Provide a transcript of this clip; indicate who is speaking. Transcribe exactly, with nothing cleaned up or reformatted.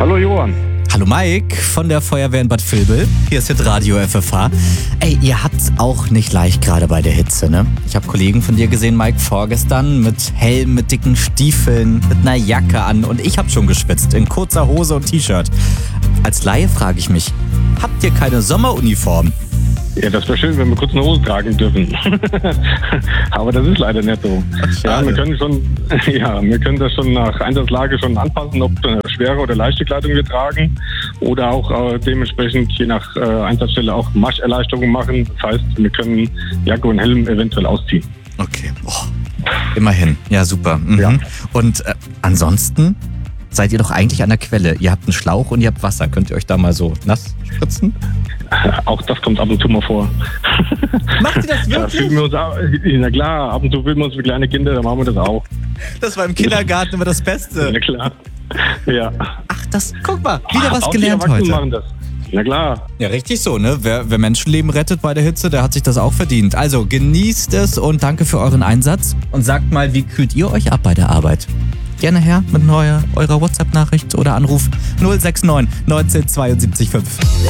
Speaker 1: Hallo Johann.
Speaker 2: Hallo Mike von der Feuerwehr in Bad Vilbel. Hier ist jetzt Radio F F H. Ey, ihr habt's auch nicht leicht gerade bei der Hitze, ne? Ich habe Kollegen von dir gesehen, Mike, vorgestern mit Helm, mit dicken Stiefeln, mit einer Jacke an und ich hab schon geschwitzt, in kurzer Hose und T-Shirt. Als Laie frage ich mich, habt ihr keine Sommeruniform?
Speaker 1: Ja, das wäre schön, wenn wir kurz eine Hose tragen dürfen. Aber das ist leider nicht so.
Speaker 2: Ach,
Speaker 1: ja, wir können schon, ja, wir können das schon nach Einsatzlage schon anpassen, ob äh, schwere oder leichte Kleidung wir tragen oder auch äh, dementsprechend je nach äh, Einsatzstelle auch Marscherleichterungen machen. Das heißt, wir können Jacke und Helm eventuell ausziehen.
Speaker 2: Okay, oh, immerhin. Ja, super. Mhm.
Speaker 1: Ja.
Speaker 2: Und äh, ansonsten seid ihr doch eigentlich an der Quelle. Ihr habt einen Schlauch und ihr habt Wasser. Könnt ihr euch da mal so nass spritzen?
Speaker 1: Auch das kommt ab und zu mal vor.
Speaker 2: Macht ihr das
Speaker 1: Da
Speaker 2: wirklich?
Speaker 1: fühlen wir uns auch, na klar, ab und zu fühlen wir uns wie kleine Kinder, dann machen wir das auch.
Speaker 2: Das war im Kindergarten immer das Beste.
Speaker 1: Na klar. Ja.
Speaker 2: Ach, das, guck mal, wieder was
Speaker 1: Auch die
Speaker 2: gelernt
Speaker 1: Erwachsenen
Speaker 2: heute.
Speaker 1: machen das. Na klar.
Speaker 2: Ja, richtig so, ne? Wer, wer Menschenleben rettet bei der Hitze, der hat sich das auch verdient. Also genießt es und danke für euren Einsatz. Und sagt mal, wie kühlt ihr euch ab bei der Arbeit? Gerne her mit neuer, eurer WhatsApp-Nachricht oder Anruf null sechs neun neunzehn zweiundsiebzig fünf.